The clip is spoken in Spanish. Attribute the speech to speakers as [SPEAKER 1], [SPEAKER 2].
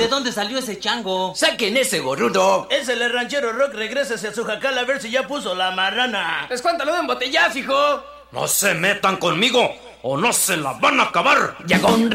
[SPEAKER 1] de dónde salió ese chango?
[SPEAKER 2] ¡Saquen ese gorrudo!
[SPEAKER 3] Es el ranchero Rock, regrésese a su jacal a ver si ya puso la marrana.
[SPEAKER 2] ¡Escuántalo de un botellazo, hijo!
[SPEAKER 4] No se metan conmigo o no se la van a acabar.
[SPEAKER 2] Ya con